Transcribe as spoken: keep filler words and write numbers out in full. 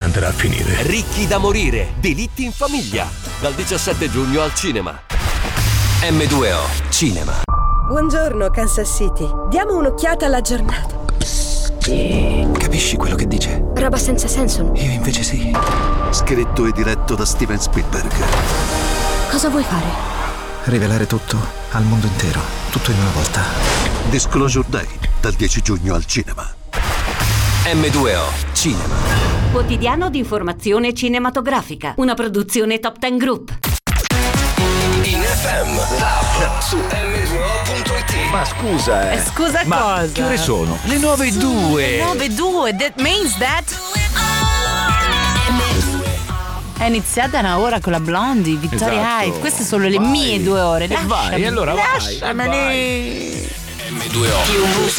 andrà a finire? Ricchi da morire, delitti in famiglia, dal diciassette giugno al cinema. emme due o Cinema. Buongiorno Kansas City, diamo un'occhiata alla giornata. Capisci quello che dice? Roba senza senso. Io invece sì. Scritto e diretto da Steven Spielberg. Cosa vuoi fare? Rivelare tutto al mondo intero, tutto in una volta. Disclosure Day, dal dieci giugno al cinema. emme due o Cinema. Quotidiano di informazione cinematografica. Una produzione Top Ten Group. In F M, l'app su emme due o punto it. Ma scusa, eh. Eh, scusa Ma cosa? che ore sono? Le nove e due. Le nove e due, that means that è iniziata una ora con la Blondie, Victoria Esatto. Hyde. Queste sono le Vai. mie due ore. E vai, Lasciami, allora vai, lasciamene. emme due o. Più musica.